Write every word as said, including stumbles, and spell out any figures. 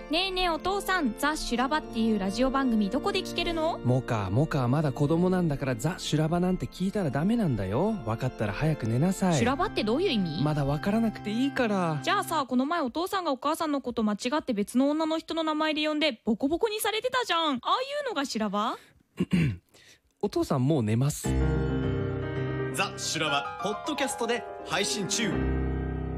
ねえねえお父さん、ザ・修羅場っていうラジオ番組どこで聞けるの？ モカモカまだ子供なんだからザ・修羅場なんて聞いたらダメなんだよ。分かったら早く寝なさい。 修羅場ってどういう意味？ まだ分からなくていいから。 じゃあさ、この前お父さんがお母さんのこと間違って別の女の人の名前で呼んでボコボコにされてたじゃん。ああいうのが修羅場？ お父さんもう寝ます。 ザ・修羅場ポッドキャストで配信中。